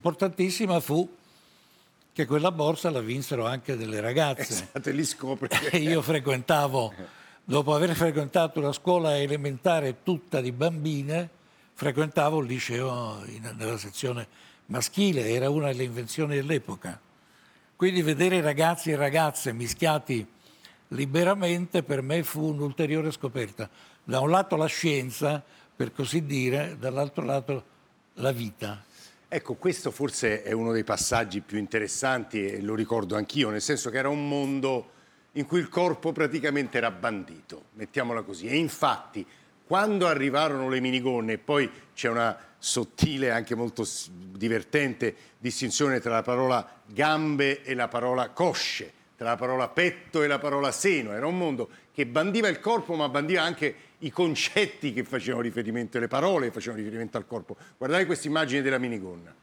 Importantissima fu che quella borsa la vinsero anche delle ragazze. Esatto, e lì scopre Io frequentavo, dopo aver frequentato la scuola elementare tutta di bambine, frequentavo il liceo nella sezione maschile, era una delle invenzioni dell'epoca. Quindi vedere ragazzi e ragazze mischiati liberamente per me fu un'ulteriore scoperta. Da un lato la scienza, per così dire, dall'altro lato la vita. Ecco, questo forse è uno dei passaggi più interessanti e lo ricordo anch'io, nel senso che era un mondo in cui il corpo praticamente era bandito, mettiamola così. E infatti, quando arrivarono le minigonne, e poi c'è una sottile, anche molto divertente distinzione tra la parola gambe e la parola cosce, tra la parola petto e la parola seno. Era un mondo che bandiva il corpo, ma bandiva anche i concetti che facevano riferimento, le parole che facevano riferimento al corpo. Guardate questa immagine della minigonna.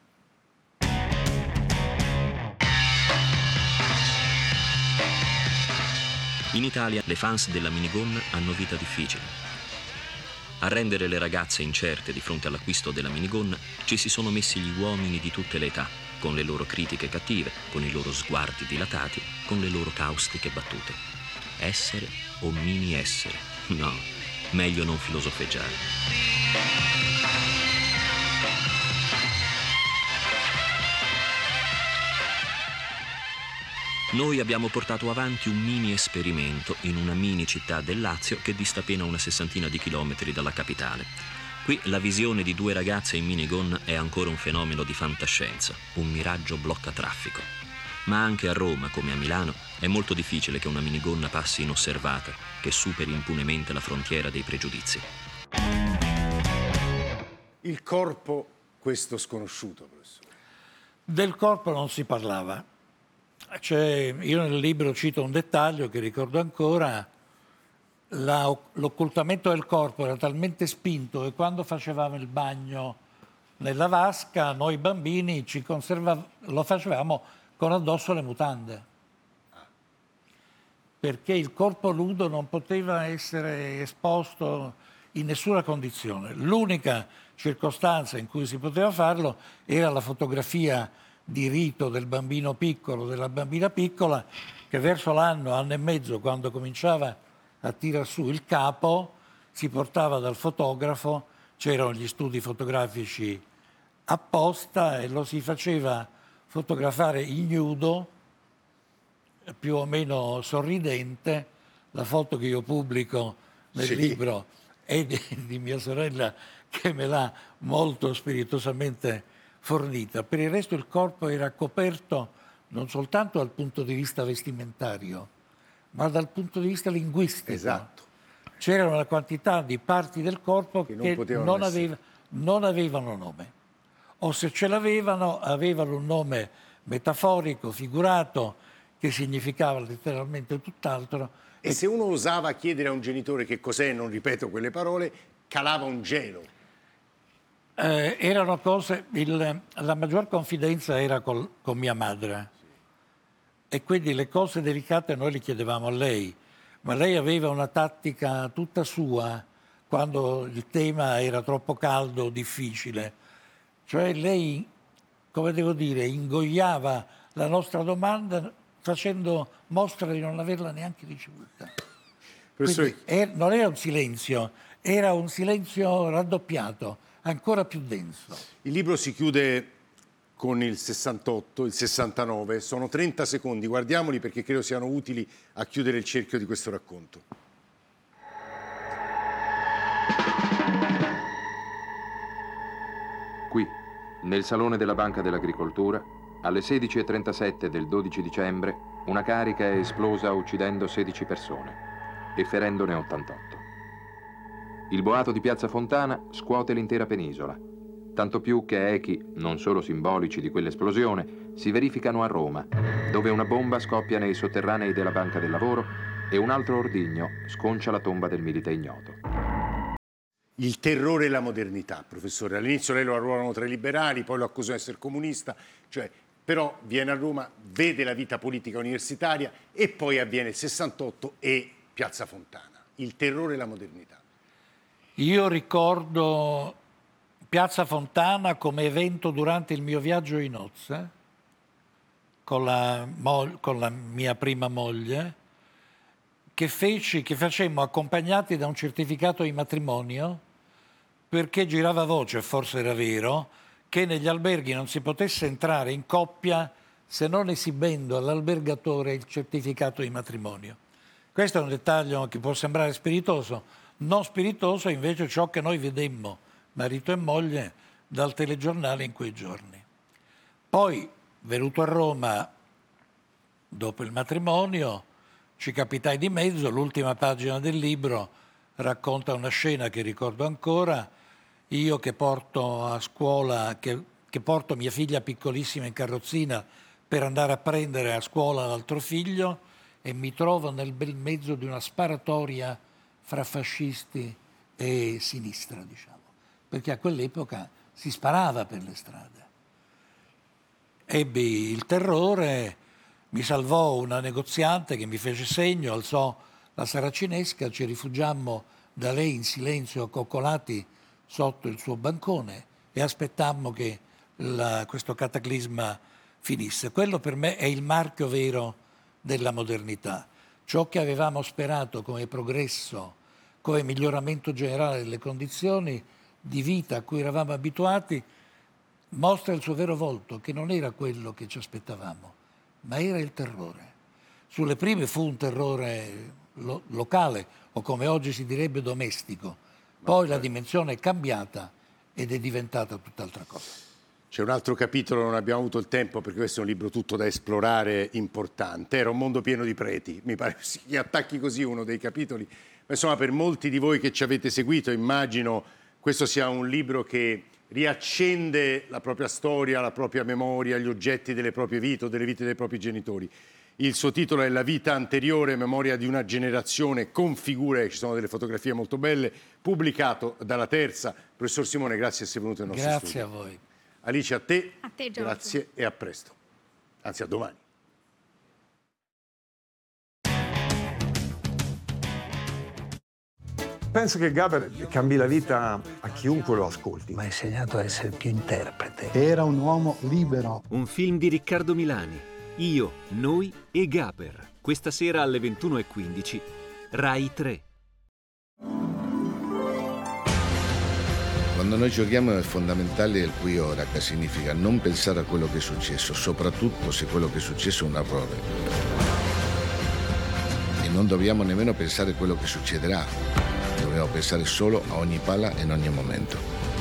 In Italia le fans della minigonna hanno vita difficile. A rendere le ragazze incerte di fronte all'acquisto della minigonna ci si sono messi gli uomini di tutte le età, con le loro critiche cattive, con i loro sguardi dilatati, con le loro caustiche battute. Essere o mini essere? No, meglio non filosofeggiare. Noi abbiamo portato avanti un mini esperimento in una mini città del Lazio che dista appena una sessantina di chilometri dalla capitale. Qui la visione di due ragazze in minigonna è ancora un fenomeno di fantascienza, un miraggio blocca traffico. Ma anche a Roma, come a Milano, è molto difficile che una minigonna passi inosservata, che superi impunemente la frontiera dei pregiudizi. Il corpo, questo sconosciuto, professore. Del corpo non si parlava. Io nel libro cito un dettaglio che ricordo ancora, l'occultamento del corpo era talmente spinto che quando facevamo il bagno nella vasca, noi bambini lo facevamo con addosso le mutande, perché il corpo nudo non poteva essere esposto in nessuna condizione. L'unica circostanza in cui si poteva farlo era la fotografia di rito del bambino piccolo, della bambina piccola, che verso anno e mezzo, quando cominciava a tirar su il capo, si portava dal fotografo, c'erano gli studi fotografici apposta e lo si faceva fotografare ignudo, più o meno sorridente. La foto che io pubblico nel libro è di mia sorella, che me l'ha molto spiritosamente fornita. Per il resto il corpo era coperto non soltanto dal punto di vista vestimentario, ma dal punto di vista linguistico. Esatto. C'era una quantità di parti del corpo che non avevano nome. O se ce l'avevano, avevano un nome metaforico, figurato, che significava letteralmente tutt'altro. E se uno osava chiedere a un genitore che cos'è, non ripeto quelle parole, calava un gelo. Erano cose, la maggior confidenza era con mia madre, e quindi le cose delicate noi le chiedevamo a lei, ma lei aveva una tattica tutta sua quando il tema era troppo caldo o difficile. Cioè lei, come devo dire, ingoiava la nostra domanda facendo mostra di non averla neanche ricevuta. Quindi, non era un silenzio, era un silenzio raddoppiato, ancora più denso. Il libro si chiude con il 68, il 69, sono 30 secondi, guardiamoli perché credo siano utili a chiudere il cerchio di questo racconto. Qui, nel salone della Banca dell'Agricoltura, alle 16:37 del 12 dicembre, una carica è esplosa uccidendo 16 persone e ferendone 88. Il boato di Piazza Fontana scuote l'intera penisola, tanto più che echi, non solo simbolici di quell'esplosione, si verificano a Roma, dove una bomba scoppia nei sotterranei della Banca del Lavoro e un altro ordigno sconcia la tomba del milite ignoto. Il terrore e la modernità, professore. All'inizio lei lo arruolano tra i liberali, poi lo accusano di essere comunista, però viene a Roma, vede la vita politica universitaria e poi avviene il 68 e Piazza Fontana. Il terrore e la modernità. Io ricordo Piazza Fontana come evento durante il mio viaggio in nozze con la mia prima moglie, che facemmo accompagnati da un certificato di matrimonio, perché girava voce, forse era vero, che negli alberghi non si potesse entrare in coppia se non esibendo all'albergatore il certificato di matrimonio. Questo è un dettaglio che può sembrare spiritoso, non spiritoso invece ciò che noi vedemmo, marito e moglie, dal telegiornale in quei giorni. Poi, venuto a Roma dopo il matrimonio, ci capitai di mezzo, l'ultima pagina del libro racconta una scena che ricordo ancora, io che porto a scuola, che porto mia figlia piccolissima in carrozzina per andare a prendere a scuola l'altro figlio e mi trovo nel bel mezzo di una sparatoria fra fascisti e sinistra, diciamo, perché a quell'epoca si sparava per le strade. Ebbi il terrore, mi salvò una negoziante che mi fece segno, alzò la saracinesca, ci rifugiammo da lei in silenzio, accoccolati sotto il suo bancone e aspettammo che questo cataclisma finisse. Quello per me è il marchio vero della modernità. Ciò che avevamo sperato come progresso, come miglioramento generale delle condizioni di vita a cui eravamo abituati, mostra il suo vero volto, che non era quello che ci aspettavamo, ma era il terrore. Sulle prime fu un terrore locale, o come oggi si direbbe domestico. Poi la dimensione è cambiata ed è diventata tutt'altra cosa. C'è un altro capitolo, non abbiamo avuto il tempo perché questo è un libro tutto da esplorare, importante. Era un mondo pieno di preti, mi pare che attacchi così uno dei capitoli. Ma insomma, per molti di voi che ci avete seguito, immagino questo sia un libro che riaccende la propria storia, la propria memoria, gli oggetti delle proprie vite o delle vite dei propri genitori. Il suo titolo è La vita anteriore, memoria di una generazione con figure, ci sono delle fotografie molto belle, pubblicato dalla Terza. Professor Simone, grazie di essere venuto nel nostro studio. Grazie a voi. Alice, a te Giorgio. Grazie e a presto. Anzi, a domani. Penso che Gaber cambi la vita a chiunque lo ascolti. Mi ha insegnato a essere più interprete. Era un uomo libero. Un film di Riccardo Milani. Io, noi e Gaber. Questa sera alle 21:15. Rai 3. Quando noi giochiamo è fondamentale il qui ora, che significa non pensare a quello che è successo, soprattutto se quello che è successo è un errore. E non dobbiamo nemmeno pensare a quello che succederà, dobbiamo pensare solo a ogni palla e in ogni momento.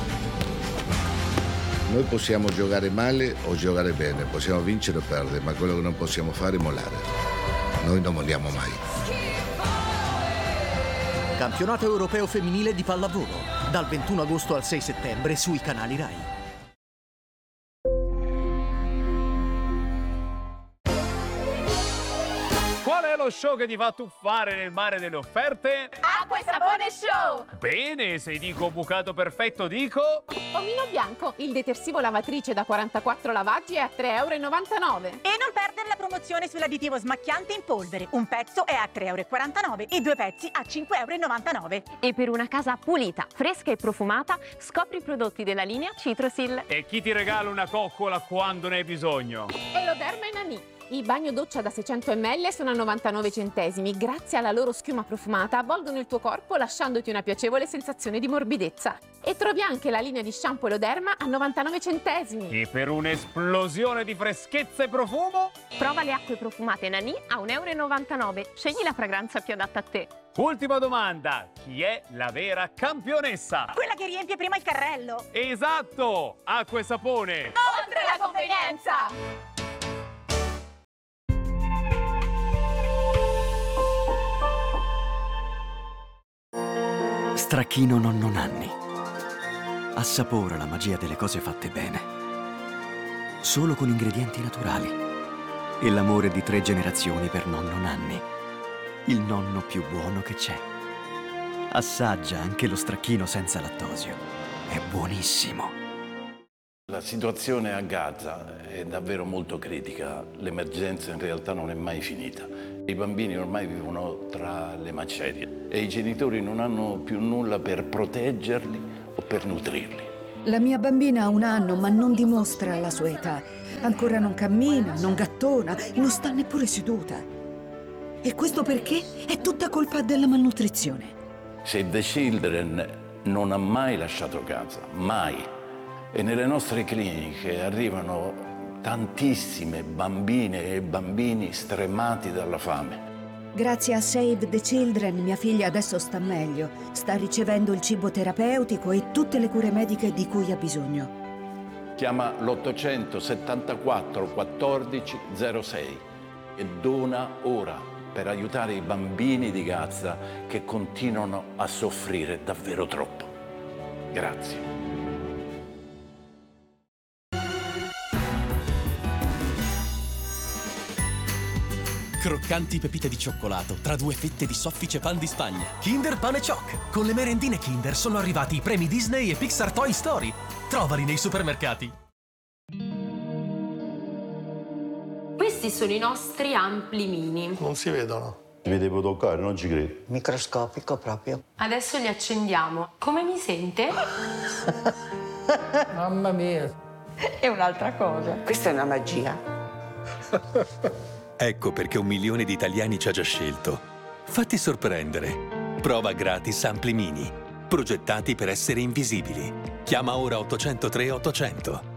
Noi possiamo giocare male o giocare bene, possiamo vincere o perdere, ma quello che non possiamo fare è mollare. Noi non molliamo mai. Campionato europeo femminile di pallavolo, dal 21 agosto al 6 settembre sui canali Rai. Qual è lo show che ti fa tuffare nel mare delle offerte? Acqua e Sapone Show! Bene, se dico bucato perfetto dico... Omino Bianco, il detersivo lavatrice da 44 lavaggi è a 3,99 euro. E non perdere la promozione sull'additivo smacchiante in polvere. Un pezzo è a 3,49 euro e 2 pezzi a 5,99 euro. E per una casa pulita, fresca e profumata, scopri i prodotti della linea Citrosil. E chi ti regala una coccola quando ne hai bisogno? Eloderma e Nani. I bagno doccia da 600 ml sono a 99 centesimi. Grazie alla loro schiuma profumata avvolgono il tuo corpo lasciandoti una piacevole sensazione di morbidezza. E trovi anche la linea di shampoo Eloderma a 99 centesimi. E per un'esplosione di freschezza e profumo? Prova le acque profumate Nani a 1,99 euro. Scegli la fragranza più adatta a te. Ultima domanda, chi è la vera campionessa? Quella che riempie prima il carrello. Esatto, acqua e sapone. Oltre la convenienza! Stracchino Nonno Nanni. Assapora la magia delle cose fatte bene. Solo con ingredienti naturali. E l'amore di 3 generazioni per Nonno Nanni. Il nonno più buono che c'è. Assaggia anche lo stracchino senza lattosio. È buonissimo. La situazione a Gaza è davvero molto critica. L'emergenza in realtà non è mai finita. I bambini ormai vivono tra le macerie e i genitori non hanno più nulla per proteggerli o per nutrirli. La mia bambina ha 1 anno, ma non dimostra la sua età. Ancora non cammina, non gattona, non sta neppure seduta. E questo perché? È tutta colpa della malnutrizione. Save the Children non ha mai lasciato casa, mai. E nelle nostre cliniche arrivano tantissime bambine e bambini stremati dalla fame. Grazie a Save the Children mia figlia adesso sta meglio. Sta ricevendo il cibo terapeutico e tutte le cure mediche di cui ha bisogno. Chiama l'874 14 06 e dona ora per aiutare i bambini di Gaza che continuano a soffrire davvero troppo. Grazie. Croccanti pepite di cioccolato tra 2 fette di soffice pan di Spagna. Kinder Pane Choc. Con le merendine Kinder sono arrivati i premi Disney e Pixar Toy Story. Trovali nei supermercati. Questi sono i nostri ampli mini. Non si vedono. Vi devo toccare, non ci credo. Microscopico proprio. Adesso li accendiamo. Come mi sente? Mamma mia. È un'altra cosa. Questa è una magia. Ecco perché 1 milione di italiani ci ha già scelto. Fatti sorprendere. Prova gratis Ampli Mini. Progettati per essere invisibili. Chiama ora 803 800.